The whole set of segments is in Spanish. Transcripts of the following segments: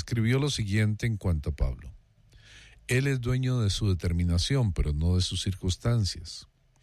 escribió lo siguiente en cuanto a Pablo. Él es dueño de su determinación, pero no de sus circunstancias.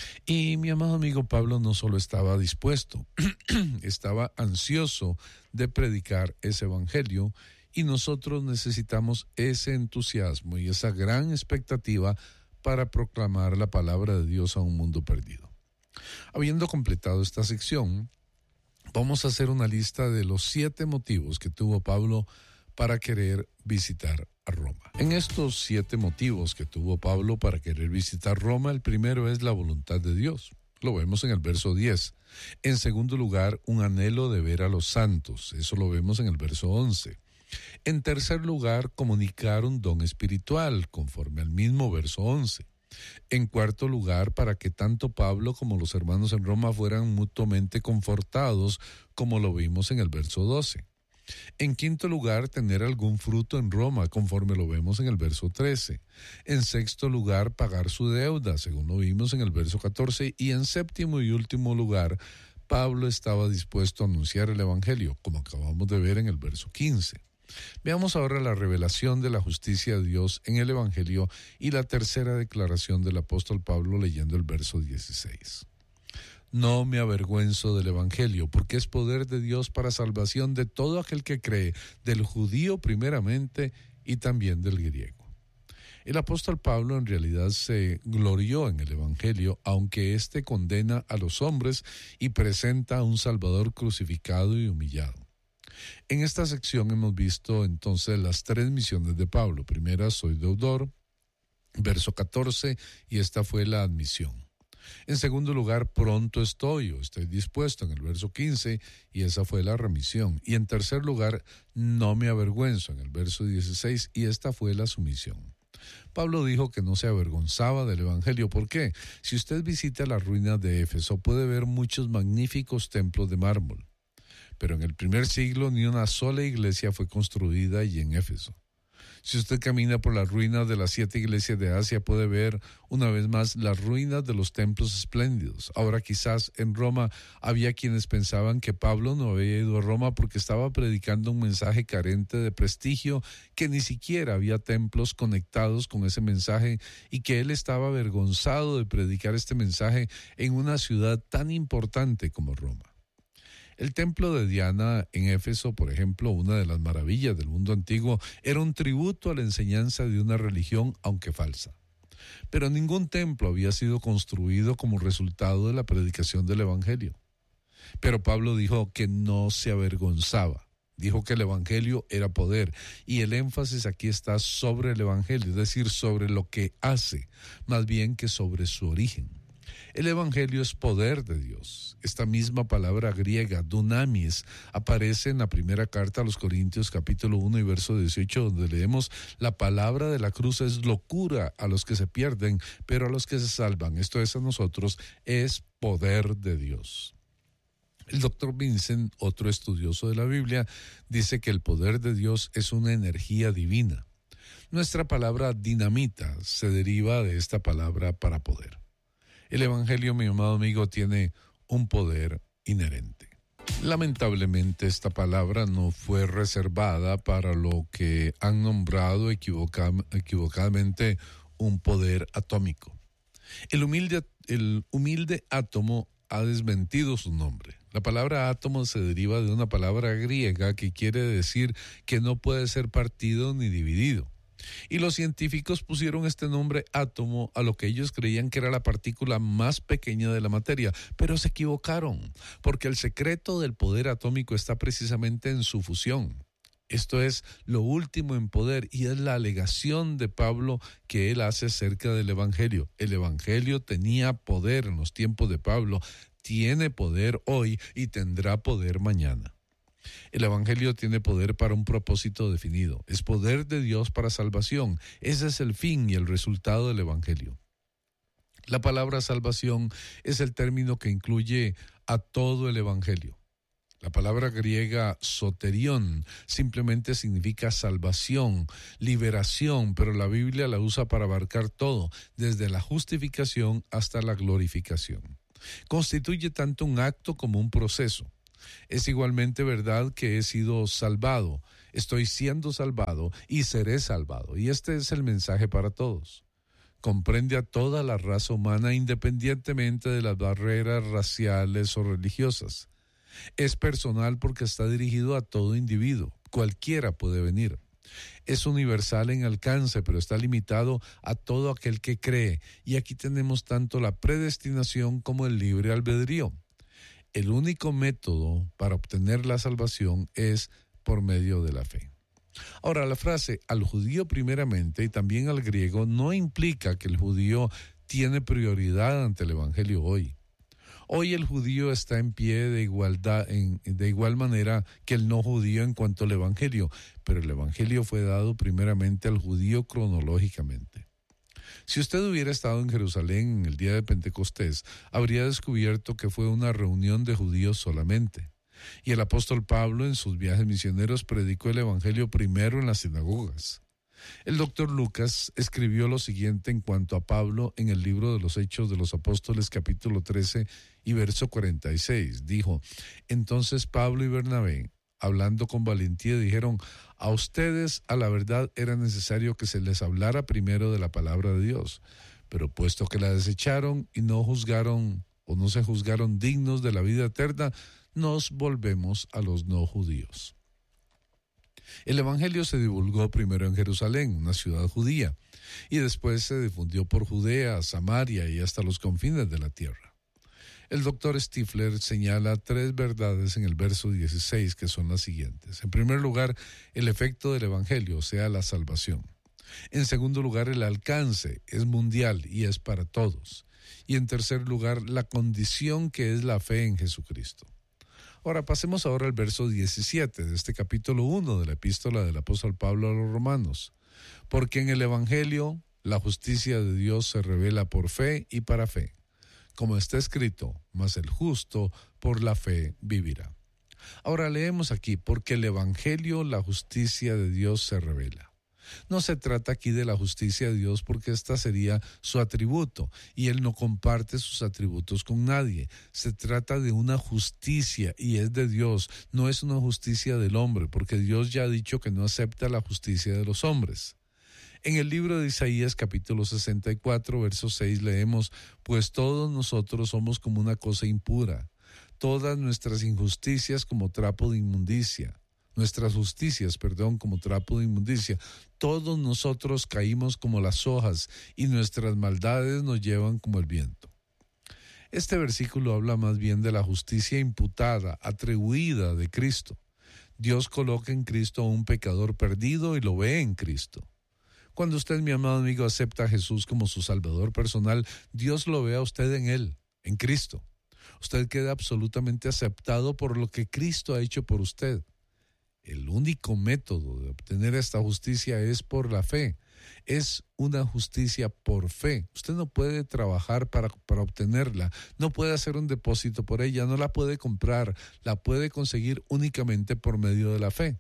Y mi amado amigo Pablo no solo estaba dispuesto, estaba ansioso de predicar ese evangelio, y nosotros necesitamos ese entusiasmo y esa gran expectativa para proclamar la palabra de Dios a un mundo perdido. Habiendo completado esta sección, vamos a hacer una lista de los 7 motivos que tuvo Pablo para querer visitar a Roma. En estos 7 motivos que tuvo Pablo para querer visitar Roma, el primero es la voluntad de Dios. Lo vemos en el verso 10. En segundo lugar, un anhelo de ver a los santos. Eso lo vemos en el verso 11. En tercer lugar, comunicar un don espiritual, conforme al mismo verso 11. En cuarto lugar, para que tanto Pablo como los hermanos en Roma fueran mutuamente confortados, como lo vimos en el verso 12. En quinto lugar, tener algún fruto en Roma, conforme lo vemos en el verso 13. En sexto lugar, pagar su deuda, según lo vimos en el verso 14. Y en séptimo y último lugar, Pablo estaba dispuesto a anunciar el evangelio, como acabamos de ver en el verso 15. Veamos ahora la revelación de la justicia de Dios en el evangelio y la tercera declaración del apóstol Pablo leyendo el verso 16. No me avergüenzo del evangelio, porque es poder de Dios para salvación de todo aquel que cree, del judío primeramente y también del griego. El apóstol Pablo en realidad se glorió en el evangelio, aunque éste condena a los hombres y presenta a un Salvador crucificado y humillado. En esta sección hemos visto entonces las 3 misiones de Pablo. Primera, soy deudor, verso 14, y esta fue la admisión. En segundo lugar, pronto estoy o estoy dispuesto, en el verso 15, y esa fue la remisión. Y en tercer lugar, no me avergüenzo, en el verso 16, y esta fue la sumisión. Pablo dijo que no se avergonzaba del evangelio. ¿Por qué? Si usted visita las ruinas de Éfeso, puede ver muchos magníficos templos de mármol. Pero en el primer siglo ni una sola iglesia fue construida allí en Éfeso. Si usted camina por las ruinas de las 7 iglesias de Asia, puede ver una vez más las ruinas de los templos espléndidos. Ahora quizás en Roma había quienes pensaban que Pablo no había ido a Roma porque estaba predicando un mensaje carente de prestigio, que ni siquiera había templos conectados con ese mensaje y que él estaba avergonzado de predicar este mensaje en una ciudad tan importante como Roma. El templo de Diana en Éfeso, por ejemplo, una de las maravillas del mundo antiguo, era un tributo a la enseñanza de una religión, aunque falsa. Pero ningún templo había sido construido como resultado de la predicación del evangelio. Pero Pablo dijo que no se avergonzaba. Dijo que el evangelio era poder, y el énfasis aquí está sobre el evangelio, es decir, sobre lo que hace, más bien que sobre su origen. El evangelio es poder de Dios. Esta misma palabra griega, dunamis, aparece en la primera carta a los Corintios, capítulo 1 y verso 18, donde leemos: la palabra de la cruz es locura a los que se pierden, pero a los que se salvan, esto es a nosotros, es poder de Dios. El doctor Vincent, otro estudioso de la Biblia, dice que el poder de Dios es una energía divina. Nuestra palabra dinamita se deriva de esta palabra para poder. El evangelio, mi amado amigo, tiene un poder inherente. Lamentablemente, esta palabra no fue reservada para lo que han nombrado equivocadamente un poder atómico. El humilde átomo ha desmentido su nombre. La palabra átomo se deriva de una palabra griega que quiere decir que no puede ser partido ni dividido. Y los científicos pusieron este nombre átomo a lo que ellos creían que era la partícula más pequeña de la materia, pero se equivocaron, porque el secreto del poder atómico está precisamente en su fusión. Esto es lo último en poder y es la alegación de Pablo que él hace acerca del evangelio. El evangelio tenía poder en los tiempos de Pablo, tiene poder hoy y tendrá poder mañana. El evangelio tiene poder para un propósito definido. Es poder de Dios para salvación. Ese es el fin y el resultado del evangelio. La palabra salvación es el término que incluye a todo el evangelio. La palabra griega soterión simplemente significa salvación, liberación, pero la Biblia la usa para abarcar todo, desde la justificación hasta la glorificación. Constituye tanto un acto como un proceso. Es igualmente verdad que he sido salvado, estoy siendo salvado y seré salvado. Y este es el mensaje para todos. Comprende a toda la raza humana independientemente de las barreras raciales o religiosas. Es personal porque está dirigido a todo individuo, cualquiera puede venir. Es universal en alcance, pero está limitado a todo aquel que cree. Y aquí tenemos tanto la predestinación como el libre albedrío. El único método para obtener la salvación es por medio de la fe. Ahora, la frase al judío primeramente y también al griego no implica que el judío tiene prioridad ante el evangelio hoy. Hoy el judío está en pie de igual manera que el no judío en cuanto al evangelio, pero el evangelio fue dado primeramente al judío cronológicamente. Si usted hubiera estado en Jerusalén en el día de Pentecostés, habría descubierto que fue una reunión de judíos solamente. Y el apóstol Pablo en sus viajes misioneros predicó el evangelio primero en las sinagogas. El doctor Lucas escribió lo siguiente en cuanto a Pablo en el libro de los Hechos de los Apóstoles capítulo 13 y verso 46. Dijo, entonces Pablo y Bernabé, hablando con valentía, dijeron, a ustedes a la verdad era necesario que se les hablara primero de la palabra de Dios, pero puesto que la desecharon y no juzgaron o no se juzgaron dignos de la vida eterna, nos volvemos a los no judíos. El evangelio se divulgó primero en Jerusalén, una ciudad judía, y después se difundió por Judea, Samaria y hasta los confines de la tierra. El doctor Stifler señala 3 verdades en el verso 16 que son las siguientes. En primer lugar, el efecto del evangelio, o sea, la salvación. En segundo lugar, el alcance es mundial y es para todos. Y en tercer lugar, la condición que es la fe en Jesucristo. Ahora pasemos ahora al verso 17 de este capítulo 1 de la epístola del apóstol Pablo a los Romanos. Porque en el evangelio la justicia de Dios se revela por fe y para fe. Como está escrito, mas el justo por la fe vivirá. Ahora leemos aquí, porque el evangelio, la justicia de Dios se revela. No se trata aquí de la justicia de Dios porque esta sería su atributo y Él no comparte sus atributos con nadie. Se trata de una justicia y es de Dios, no es una justicia del hombre porque Dios ya ha dicho que no acepta la justicia de los hombres. En el libro de Isaías capítulo 64 verso 6 leemos, pues todos nosotros somos como una cosa impura, todas nuestras injusticias como trapo de inmundicia. Nuestras justicias, como trapo de inmundicia. Todos nosotros caímos como las hojas y nuestras maldades nos llevan como el viento. Este versículo habla más bien de la justicia imputada, atribuida de Cristo. Dios coloca en Cristo a un pecador perdido y lo ve en Cristo. Cuando usted, mi amado amigo, acepta a Jesús como su Salvador personal, Dios lo ve a usted en Él, en Cristo. Usted queda absolutamente aceptado por lo que Cristo ha hecho por usted. El único método de obtener esta justicia es por la fe. Es una justicia por fe. Usted no puede trabajar para obtenerla, no puede hacer un depósito por ella, no la puede comprar, la puede conseguir únicamente por medio de la fe.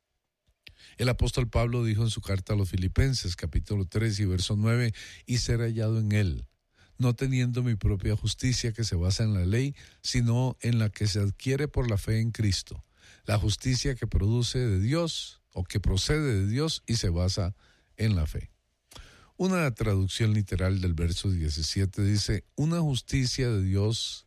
El apóstol Pablo dijo en su carta a los Filipenses, capítulo 3 y verso 9, y ser hallado en él, no teniendo mi propia justicia que se basa en la ley, sino en la que se adquiere por la fe en Cristo. La justicia que produce de Dios o que procede de Dios y se basa en la fe. Una traducción literal del verso 17 dice, una justicia de Dios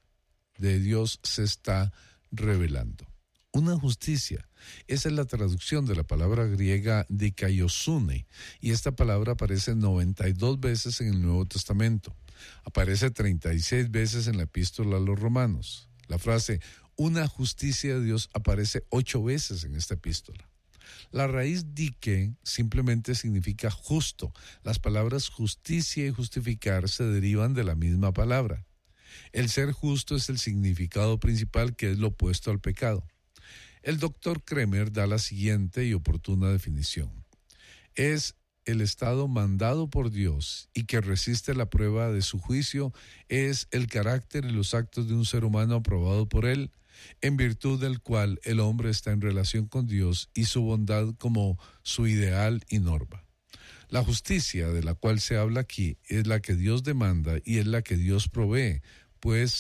se está revelando. Una justicia. Esa es la traducción de la palabra griega dikaiosune y esta palabra aparece 92 veces en el Nuevo Testamento. Aparece 36 veces en la epístola a los Romanos. La frase una justicia de Dios aparece 8 veces en esta epístola. La raíz dike simplemente significa justo. Las palabras justicia y justificar se derivan de la misma palabra. El ser justo es el significado principal que es lo opuesto al pecado. El doctor Kremer da la siguiente y oportuna definición. Es el estado mandado por Dios y que resiste la prueba de su juicio, es el carácter y los actos de un ser humano aprobado por él, en virtud del cual el hombre está en relación con Dios y su bondad como su ideal y norma. La justicia de la cual se habla aquí es la que Dios demanda y es la que Dios provee, pues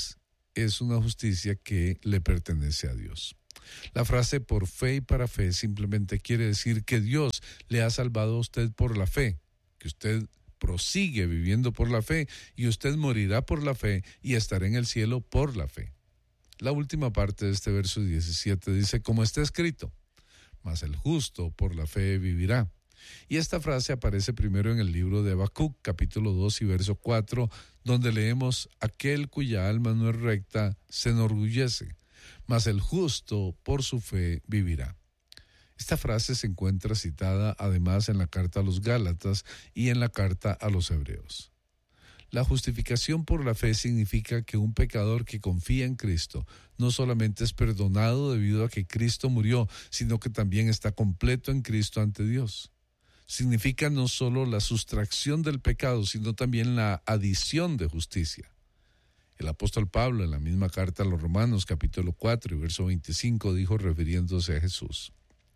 es una justicia que le pertenece a Dios. La frase por fe y para fe simplemente quiere decir que Dios le ha salvado a usted por la fe, que usted prosigue viviendo por la fe y usted morirá por la fe y estará en el cielo por la fe. La última parte de este verso 17 dice, como está escrito, mas el justo por la fe vivirá. Y esta frase aparece primero en el libro de Habacuc, capítulo 2 y verso 4, donde leemos, aquel cuya alma no es recta se enorgullece, mas el justo por su fe vivirá. Esta frase se encuentra citada además en la carta a los Gálatas y en la carta a los Hebreos. La justificación por la fe significa que un pecador que confía en Cristo no solamente es perdonado debido a que Cristo murió, sino que también está completo en Cristo ante Dios. Significa no solo la sustracción del pecado, sino también la adición de justicia. El apóstol Pablo, en la misma carta a los Romanos, capítulo 4 y verso 25, dijo refiriéndose a Jesús,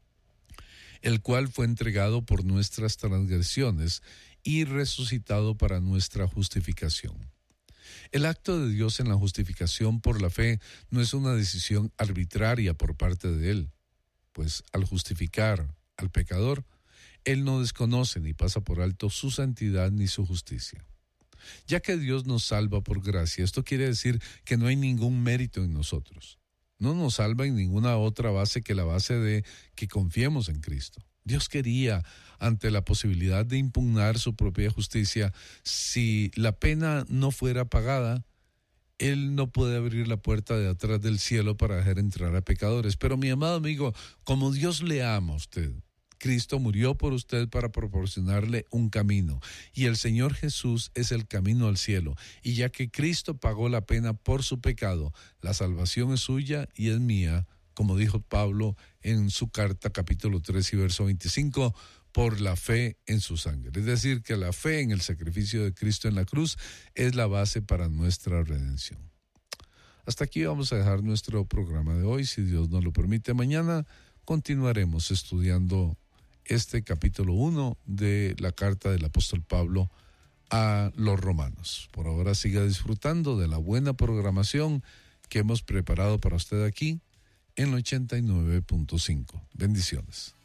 el cual fue entregado por nuestras transgresiones y resucitado para nuestra justificación. El acto de Dios en la justificación por la fe no es una decisión arbitraria por parte de Él, pues al justificar al pecador, Él no desconoce ni pasa por alto su santidad ni su justicia. Ya que Dios nos salva por gracia, esto quiere decir que no hay ningún mérito en nosotros. No nos salva en ninguna otra base que la base de que confiemos en Cristo. Dios quería, ante la posibilidad de impugnar su propia justicia, si la pena no fuera pagada, Él no puede abrir la puerta de atrás del cielo para dejar entrar a pecadores. Pero mi amado amigo, como Dios le ama a usted, Cristo murió por usted para proporcionarle un camino, y el Señor Jesús es el camino al cielo, y ya que Cristo pagó la pena por su pecado, la salvación es suya y es mía, como dijo Pablo en su carta capítulo 3 y verso 25, por la fe en su sangre. Es decir, que la fe en el sacrificio de Cristo en la cruz es la base para nuestra redención. Hasta aquí vamos a dejar nuestro programa de hoy, si Dios nos lo permite. Mañana continuaremos estudiando este capítulo 1 de la carta del apóstol Pablo a los romanos. Por ahora siga disfrutando de la buena programación que hemos preparado para usted aquí en el 89.5. Bendiciones.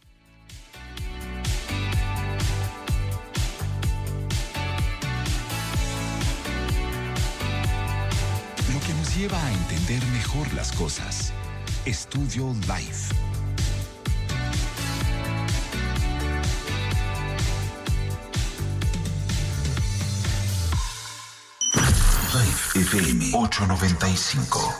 Lo que nos lleva a entender mejor las cosas. Estudio Life. Life FM 895.